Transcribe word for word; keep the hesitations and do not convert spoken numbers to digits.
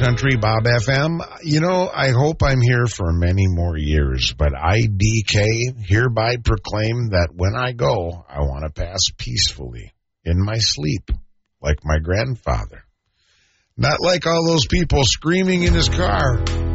Country, Bob F M. You know, I hope I'm here for many more years, but I D K hereby proclaim that when I go, I want to pass peacefully in my sleep, like my grandfather. Not like all those people screaming in his car.